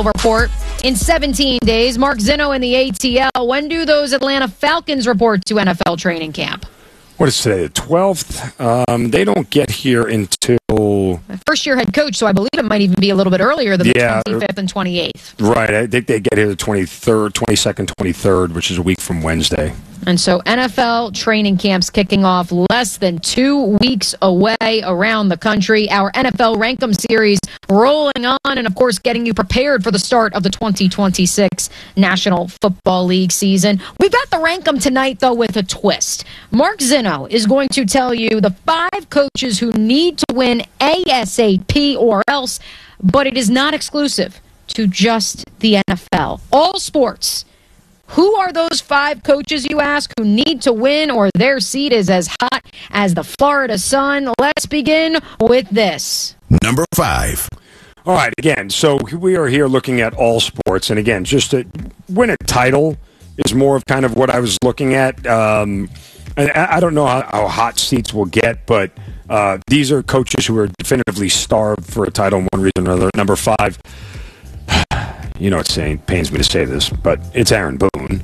report in 17 days. Mark Zinno in the ATL. When do those Atlanta Falcons report to NFL training camp? What is today, the 12th? They don't get here until... First-year head coach, so I believe it might even be a little bit earlier than the 25th and 28th. Right. I think they get here the 23rd, 22nd, 23rd, which is a week from Wednesday. And so NFL training camps kicking off less than 2 weeks away around the country. Our NFL Rankem series rolling on and, of course, getting you prepared for the start of the 2026 National Football League season. We've got the Rankem tonight, though, with a twist. Mark Zinno is going to tell you the 5 coaches who need to win ASAP or else, but it is not exclusive to just the NFL. All sports. Who are those 5 coaches, you ask, who need to win or their seat is as hot as the Florida sun? Let's begin with this. Number 5. All right, again, so we are here looking at all sports. And again, just to win a title is more of kind of what I was looking at. And I don't know how hot seats will get, but these are coaches who are definitively starved for a title in one reason or another. Number 5. You know, it pains me to say this, but it's Aaron Boone.